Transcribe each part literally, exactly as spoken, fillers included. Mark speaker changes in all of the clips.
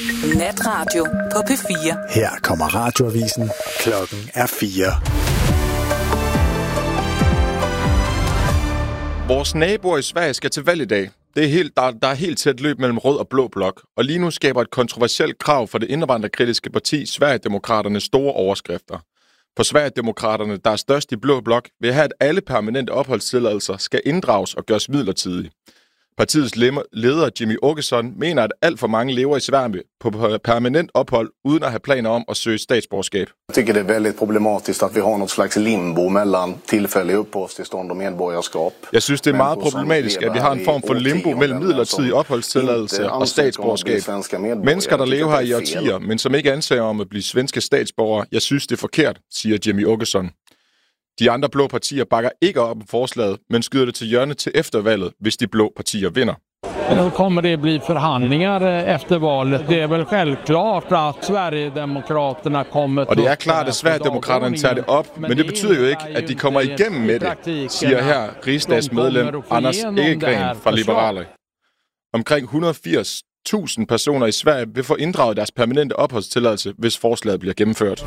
Speaker 1: Natradio på P fire.
Speaker 2: Her kommer radioavisen. Klokken er fire.
Speaker 3: Vores naboer i Sverige skal til valg i dag. Det er helt, der, der er helt tæt løb mellem rød og blå blok, og lige nu skaber et kontroversielt krav for det indvandrerkritiske parti Sverigedemokraterne store overskrifter. For Sverigedemokraterne, der er størst i blå blok, vil have, at alle permanente opholdstilladelser skal inddrages og gøres midlertidige. Partiets leder Jimmy Åkesson mener, at alt for mange lever i Sverige på permanent ophold, uden at have planer om at søge statsborgerskab.
Speaker 4: Jeg tycker det er väldigt problematisk, at vi har något slags limbo mellem tilfældige uppehållstillstånd og medborgerskab.
Speaker 3: Jeg synes, det er meget problematisk, at vi har en form for limbo mellem midlertidig opholdstilladelse og statsborgerskab. Mennesker, der lever her i årtier, men som ikke ansøger om at blive svenske statsborgere, jeg synes, det er forkert, siger Jimmy Åkesson. De andre blå partier bakker ikke op om forslaget, men skyder det til hjørne til eftervalget, hvis de blå partier vinder.
Speaker 5: Nu kommer det bli förhandlingar efter valet. Det är väl självklart att Sverigedemokraterna kommer
Speaker 3: Og det er klart, at Sverigedemokraterne tager det op, men det betyder jo ikke, at de kommer igennem med det, siger her rigsdagsmedlem Anders Ekegren fra Liberale. Omkring et hundrede og firs tusind personer i Sverige vil få inddraget deres permanente opholdstilladelse, hvis forslaget bliver gennemført.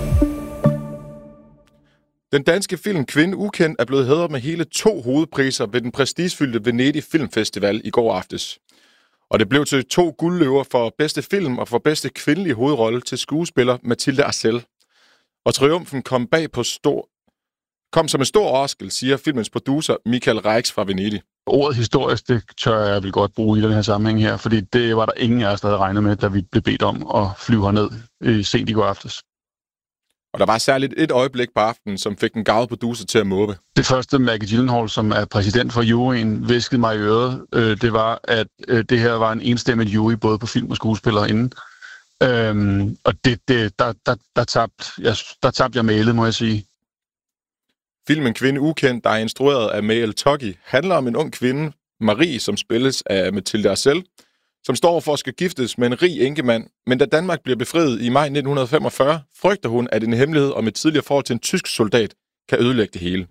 Speaker 3: Den danske film Kvinde Ukendt er blevet hædret med hele to hovedpriser ved den prestigefyldte Venedig Filmfestival i går aftes. Og det blev til to guldløver for bedste film og for bedste kvindelige hovedrolle til skuespiller Mathilde Arcel. Og triumfen kom bag på stor... kom som en stor overraskelse, siger filmens producer Michael Reix fra Venedig.
Speaker 6: Ordet historisk, det tør jeg vel godt bruge i den her sammenhæng her, fordi det var der ingen af os, der havde regnet med, da vi blev bedt om at flyve herned øh, sent i går aftes.
Speaker 3: Og der var særligt et øjeblik på aftenen, som fik den gavede producer til at måbe.
Speaker 6: Det første, Maggie Gyllenhaal, som er præsident for juryen, viskede mig i øret, øh, det var, at øh, det her var en enstemmig jury, både på film og skuespillere inden. Øhm, og det, det, der, der, der, tabte jeg, der tabte jeg mailet, må jeg sige.
Speaker 3: Filmen Kvinde Ukendt, der er instrueret af Mael Toggi, handler om en ung kvinde, Marie, som spilles af Mathilde Arcel, som står for at skal giftes med en rig enkemand, men da Danmark bliver befriet i maj nitten femogfyrre, frygter hun, at en hemmelighed om et tidligere forhold til en tysk soldat kan ødelægge det hele.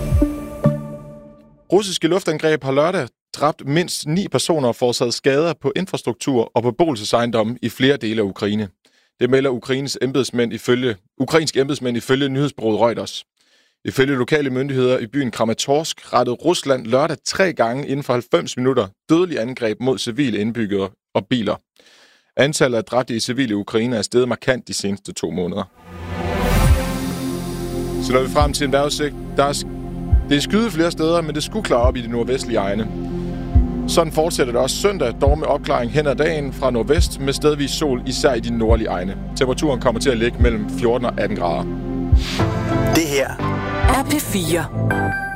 Speaker 3: Russiske luftangreb har lørdag dræbt mindst ni personer og forårsaget skader på infrastruktur og beboelsesejendomme i flere dele af Ukraine. Det melder Ukraines embedsmænd ifølge, ukrainske embedsmænd ifølge nyhedsbureauet Reuters. Ifølge lokale myndigheder i byen Kramatorsk rettede Rusland lørdag tre gange inden for halvfems minutter dødelige angreb mod civile indbyggere og biler. Antallet af dræbte i civile Ukraine er steget markant de seneste to måneder. Så når vi frem til en vejrudsigt, der er, det er skyet flere steder, men det skulle klare op i de nordvestlige egne. Sådan fortsætter det også søndag, dog med opklaring hen ad dagen fra nordvest med stedvis sol, især i de nordlige egne. Temperaturen kommer til at ligge mellem fjorten og atten grader.
Speaker 2: Det her
Speaker 1: er P fire.